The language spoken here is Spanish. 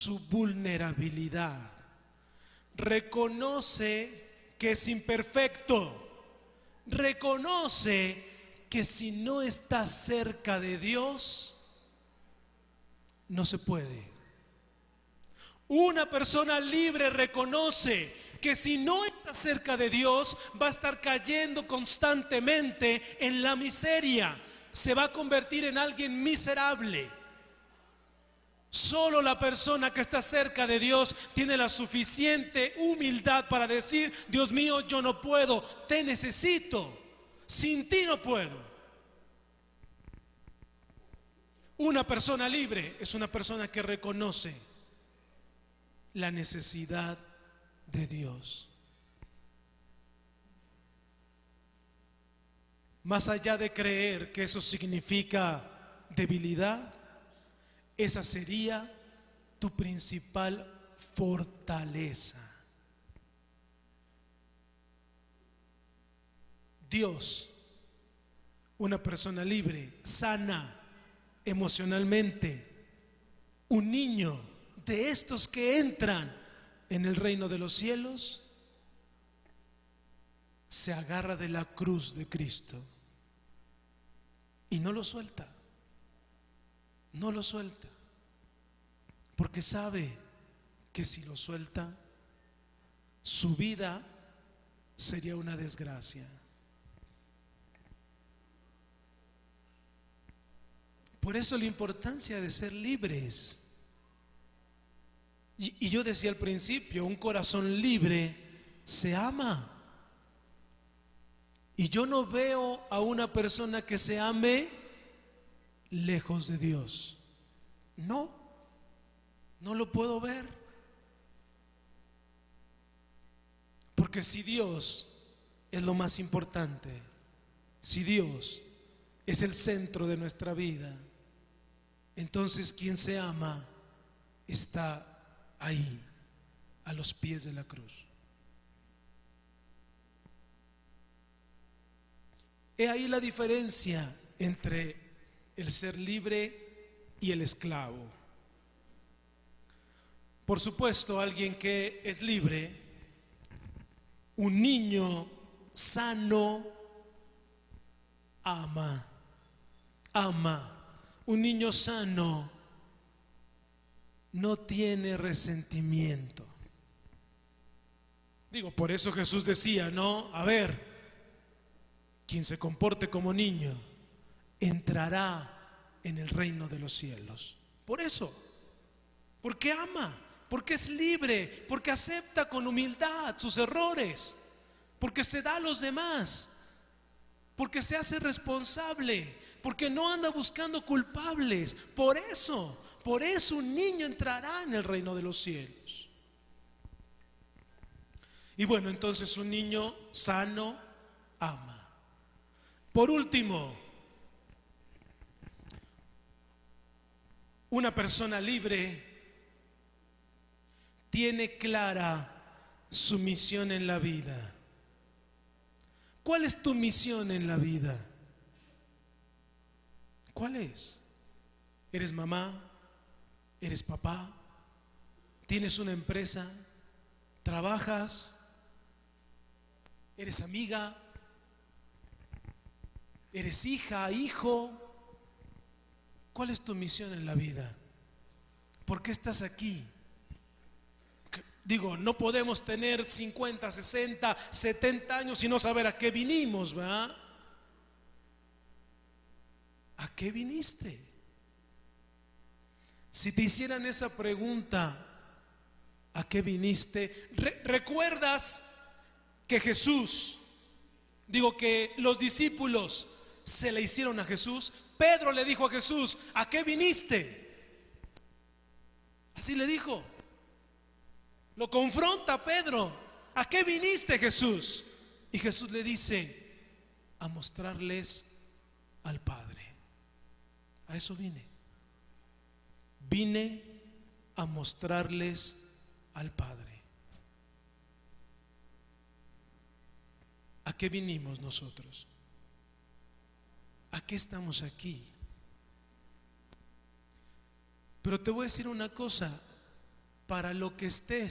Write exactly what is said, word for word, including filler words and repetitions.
su vulnerabilidad, reconoce que es imperfecto, reconoce que si no está cerca de Dios, no se puede. Una persona libre reconoce que si no está cerca de Dios, va a estar cayendo constantemente en la miseria, se va a convertir en alguien miserable. Solo la persona que está cerca de Dios tiene la suficiente humildad para decir: Dios mío, yo no puedo, te necesito, sin ti no puedo. Una persona libre es una persona que reconoce la necesidad de Dios. Más allá de creer que eso significa debilidad, esa sería tu principal fortaleza. Dios, una persona libre, sana emocionalmente, un niño de estos que entran en el reino de los cielos, se agarra de la cruz de Cristo y no lo suelta, no lo suelta, porque sabe que si lo suelta, su vida sería una desgracia. Por eso la importancia de ser libres. Y, y yo decía al principio, un corazón libre se ama. Y yo no veo a una persona que se ame lejos de Dios. No, no lo puedo ver. Porque si Dios es lo más importante, si Dios es el centro de nuestra vida, entonces quien se ama está ahí, a los pies de la cruz. He ahí la diferencia entre el ser libre y el esclavo. Por supuesto, alguien que es libre, un niño sano, ama, ama. Un niño sano no tiene resentimiento. Digo, por eso Jesús decía, no, a ver, quien se comporte como niño entrará en el reino de los cielos. Por eso, porque ama, porque es libre, porque acepta con humildad sus errores, porque se da a los demás, porque se hace responsable, porque no anda buscando culpables. Por eso, por eso un niño entrará en el reino de los cielos. Y bueno, entonces un niño sano ama. Por último, una persona libre tiene clara su misión en la vida. ¿Cuál es tu misión en la vida? ¿Cuál es? ¿Eres mamá? ¿Eres papá? ¿Tienes una empresa? ¿Trabajas? ¿Eres amiga? ¿Eres hija, hijo? ¿Cuál es tu misión en la vida? ¿Por qué estás aquí? Digo, no podemos tener cincuenta, sesenta, setenta años y no saber a qué vinimos, ¿verdad? ¿A qué viniste? Si te hicieran esa pregunta, ¿a qué viniste? Re- ¿Recuerdas que Jesús, digo que los discípulos se le hicieron a Jesús? Pedro le dijo a Jesús, ¿a qué viniste? Así le dijo. Lo confronta Pedro, ¿a qué viniste, Jesús? Y Jesús le dice, a mostrarles al Padre. A eso vine. Vine a mostrarles al Padre. ¿A qué vinimos nosotros? ¿A qué estamos aquí? Pero te voy a decir una cosa, para lo que estés.